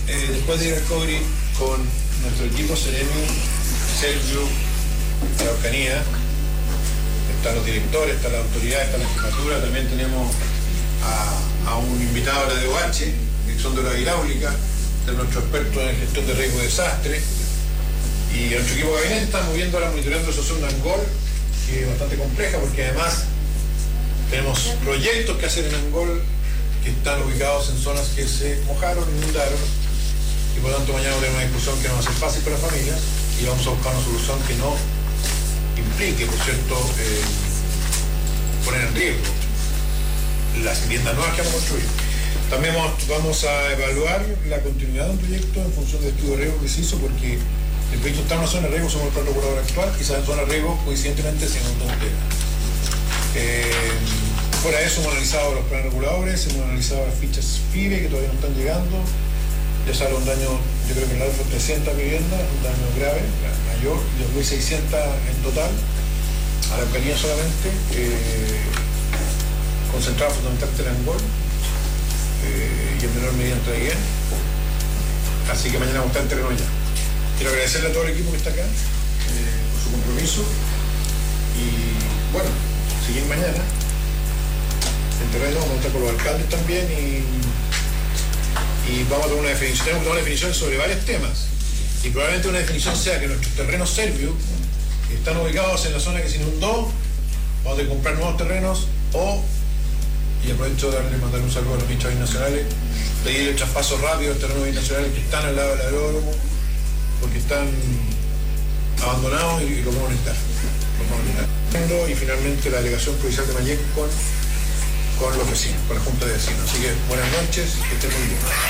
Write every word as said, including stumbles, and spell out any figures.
eh, después de ir al Cobri con nuestro equipo Seremi, Sergio, Araucanía, están los directores, está la autoridad, está la jefatura, también tenemos a, a un invitado de la D O H, dirección de la hidráulica, de nuestro experto en gestión de riesgo de desastre, y nuestro equipo de gabinete está moviendo la monitoreando la situación de Angol, que es bastante compleja porque además tenemos proyectos que hacer en Angol que están ubicados en zonas que se mojaron, inundaron, y por lo tanto mañana tenemos una discusión que no va a ser fácil para las familias y vamos a buscar una solución que no implique, por cierto, eh, poner en riesgo las viviendas nuevas que vamos a construir. También vamos, vamos a evaluar la continuidad de un proyecto en función del estudio de riesgo que se hizo, porque el proyecto está en una zona de riesgo, somos el plan regulador actual, y esa zona de riesgo coincidentemente se inundó entera. Eh, fuera de eso hemos analizado los planes reguladores, hemos analizado las fichas F I B E que todavía no están llegando. Ya sale un daño, yo creo que en la fue trescientas viviendas, un daño grave, mayor, dos mil seiscientas en total, a la Araucanía solamente, eh, concentrado fundamentalmente en Angol, eh, y en menor medida en Traiguén. Así que mañana vamos a estar en terreno ya. Quiero agradecerle a todo el equipo que está acá eh, por su compromiso y bueno, seguir mañana en terreno, vamos a estar con los alcaldes también y y vamos a tomar una definición, tenemos que tomar una definición sobre varios temas y probablemente una definición sea que nuestros terrenos serbios que están ubicados en la zona que se inundó, vamos a comprar nuevos terrenos o, y aprovecho de darle, mandar un saludo a los ministros nacionales, pedir el traspaso rápido de terrenos nacionales que están al lado del aeródromo porque están abandonados y lo vamos a necesitar. Y finalmente la delegación provincial de Mayeco con, con los vecinos, con la Junta de Vecinos. Así que buenas noches, que estén muy bien.